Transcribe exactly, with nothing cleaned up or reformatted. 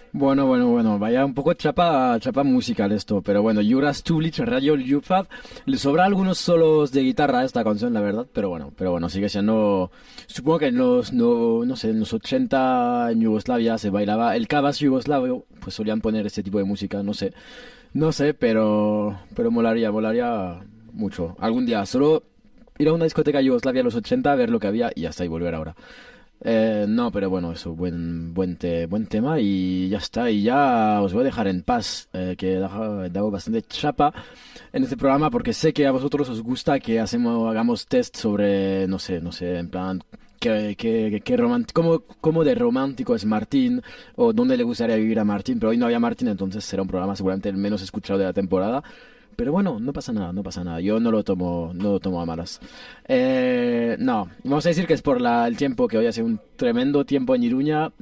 Bueno, bueno, bueno, vaya un poco chapa, chapa musical esto, pero bueno, Jura Stublic, Radio Ljubfab, le sobra algunos solos de guitarra a esta canción, la verdad, pero bueno, pero bueno, sigue siendo, supongo que en los, no, no sé, en los ochenta en Yugoslavia se bailaba, el cabas yugoslavio, pues solían poner este tipo de música, no sé, no sé, pero, pero molaría, molaría mucho, algún día, solo ir a una discoteca yugoslavia en los ochenta, ver lo que había y hasta y volver ahora. Eh, no, pero bueno, eso, buen, buen, te- buen tema y ya está. Y ya os voy a dejar en paz, eh, que he dejado- he dado bastante chapa en este programa porque sé que a vosotros os gusta que hacemos, hagamos test sobre, no sé, no sé, en plan, qué, qué, qué romántico, cómo, cómo de romántico es Martín o dónde le gustaría vivir a Martín, pero hoy no había Martín, entonces será un programa seguramente el menos escuchado de la temporada. Pero bueno, no pasa nada, no pasa nada. Yo no lo tomo, no lo tomo a malas. Eh, no, vamos a decir que es por la, el tiempo, que hoy hace un tremendo tiempo en Iruña.